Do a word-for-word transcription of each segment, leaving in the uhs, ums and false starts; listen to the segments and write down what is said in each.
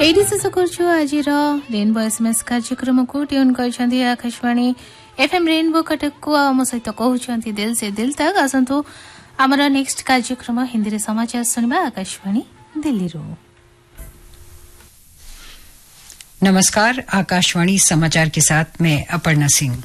AD से करछु आजिर rainbow SMS कार्यक्रम को tune करछन्ती Akashvani FM rainbow Cuttack को आम सहित कहउछन्ती दिल से दिल तक आसंतु हमर नेक्स्ट कार्यक्रम हिंदी रे समाचार सुनबा आकाशवाणी दिल्ली रो। नमस्कार, आकाशवाणी समाचार के साथ मैं अपर्णा सिंह।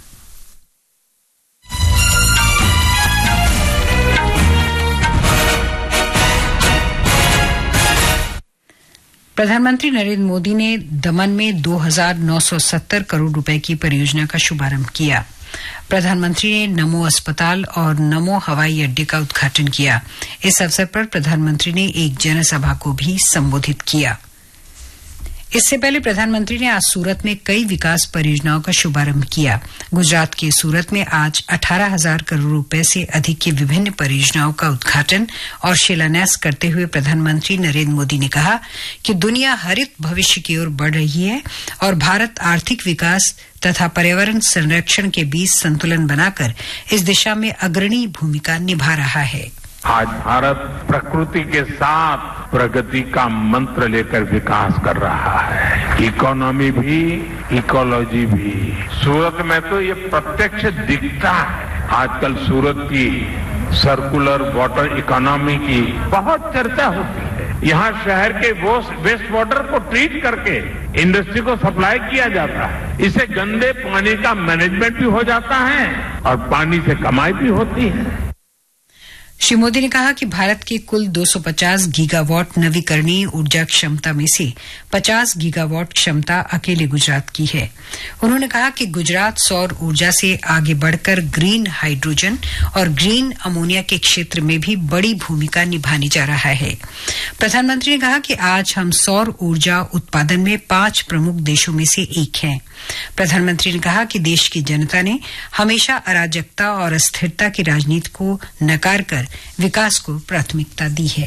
प्रधानमंत्री नरेंद्र मोदी ने दमन में दो हज़ार नौ सौ सत्तर करोड़ रुपए की परियोजना का शुभारंभ किया। प्रधानमंत्री ने नमो अस्पताल और नमो हवाई अड्डे का उद्घाटन किया। इस अवसर पर प्रधानमंत्री ने एक जनसभा को भी संबोधित किया। इससे पहले प्रधानमंत्री ने आज सूरत में कई विकास परियोजनाओं का शुभारंभ किया। गुजरात के सूरत में आज अठारह हज़ार करोड़ रुपए से अधिक की विभिन्न परियोजनाओं का उद्घाटन और शिलान्यास करते हुए प्रधानमंत्री नरेंद्र मोदी ने कहा कि दुनिया हरित भविष्य की ओर बढ़ रही है और भारत आर्थिक विकास तथा पर्यावरण संरक्षण के बीच संतुलन बनाकर इस दिशा में अग्रणी भूमिका निभा रहा है। आज भारत प्रकृति के साथ प्रगति का मंत्र लेकर विकास कर रहा है। इकोनॉमी भी, इकोलॉजी भी। सूरत में तो ये प्रत्यक्ष दिखता है। आजकल सूरत की सर्कुलर वाटर इकोनॉमी की बहुत चर्चा होती है। यहाँ शहर के वेस्ट वाटर को ट्रीट करके इंडस्ट्री को सप्लाई किया जाता है। इससे गंदे पानी का मैनेजमेंट भी हो जाता है और पानी से कमाई भी होती है। श्री मोदी ने कहा कि भारत के कुल दो सौ पचास गीगावाट नवीकरणीय ऊर्जा क्षमता में से पचास गीगावाट क्षमता अकेले गुजरात की है। उन्होंने कहा कि गुजरात सौर ऊर्जा से आगे बढ़कर ग्रीन हाइड्रोजन और ग्रीन अमोनिया के क्षेत्र में भी बड़ी भूमिका निभाने जा रहा है। प्रधानमंत्री ने कहा कि आज हम सौर ऊर्जा उत्पादन में पांच प्रमुख देशों में से एक हैं। प्रधानमंत्री ने कहा कि देश की जनता ने हमेशा अराजकता और अस्थिरता की राजनीति को नकार कर विकास को प्राथमिकता दी है।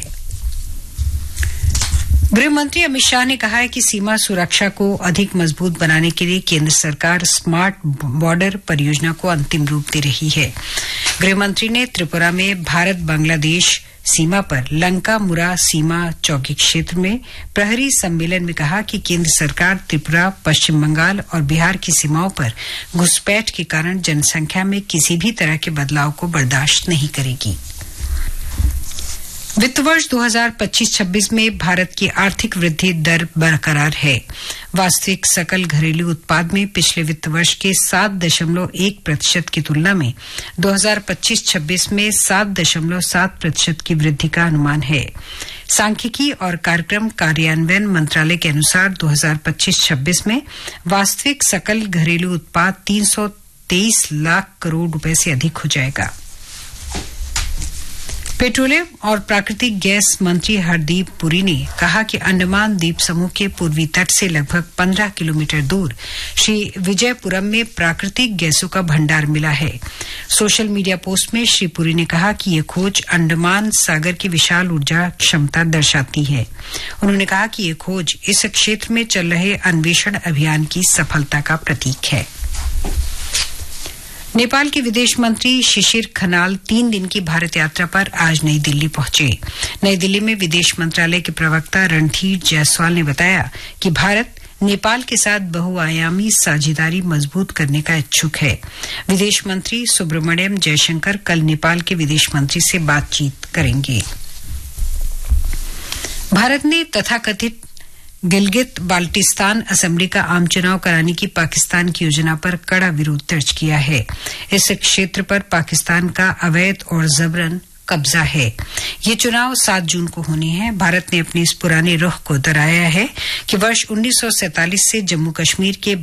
गृह मंत्री अमित शाह ने कहा है कि सीमा सुरक्षा को अधिक मजबूत बनाने के लिए केंद्र सरकार स्मार्ट बॉर्डर परियोजना को अंतिम रूप दे रही है। गृह मंत्री ने त्रिपुरा में भारत बांग्लादेश सीमा पर लंका मुरा सीमा चौकी क्षेत्र में प्रहरी सम्मेलन में कहा कि केंद्र सरकार त्रिपुरा, पश्चिम बंगाल और बिहार की सीमाओं पर घुसपैठ के कारण जनसंख्या में किसी भी तरह के बदलाव को बर्दाश्त नहीं करेगी। वित्त वर्ष दो हज़ार पच्चीस छब्बीस में भारत की आर्थिक वृद्धि दर बरकरार है। वास्तविक सकल घरेलू उत्पाद में पिछले वित्त वर्ष के सात दशमलव एक प्रतिशत की तुलना में दो हज़ार पच्चीस छब्बीस में सात दशमलव सात प्रतिशत की वृद्धि का अनुमान है। सांख्यिकी और कार्यक्रम कार्यान्वयन मंत्रालय के अनुसार दो हज़ार पच्चीस छब्बीस में वास्तविक सकल घरेलू उत्पाद तीन सौ तेईस लाख करोड़ रुपए से अधिक हो जाएगा। पेट्रोलियम और प्राकृतिक गैस मंत्री हरदीप पुरी ने कहा कि अंडमान द्वीप समूह के पूर्वी तट से लगभग पंद्रह किलोमीटर दूर श्री विजयपुरम में प्राकृतिक गैसों का भंडार मिला है। सोशल मीडिया पोस्ट में श्री पुरी ने कहा कि ये खोज अंडमान सागर की विशाल ऊर्जा क्षमता दर्शाती है। उन्होंने कहा कि ये खोज इस क्षेत्र में चल रहे अन्वेषण अभियान की सफलता का प्रतीक है। नेपाल के विदेश मंत्री शिशिर खनाल तीन दिन की भारत यात्रा पर आज नई दिल्ली पहुंचे। नई दिल्ली में विदेश मंत्रालय के प्रवक्ता रणधीर जायसवाल ने बताया कि भारत नेपाल के साथ बहुआयामी साझेदारी मजबूत करने का इच्छुक है। विदेश मंत्री सुब्रमण्यम जयशंकर कल नेपाल के विदेश मंत्री से बातचीत करेंगे। भारत ने तथाकथित गिलगित बाल्टिस्तान असेंबली का आम चुनाव कराने की पाकिस्तान की योजना पर कड़ा विरोध दर्ज किया है। इस क्षेत्र पर पाकिस्तान का अवैध और जबरन कब्जा है। ये चुनाव सात जून को होने हैं। भारत ने अपने इस पुराने रुख को दोहराया है कि वर्ष उन्नीस सौ सैंतालीस से जम्मू कश्मीर के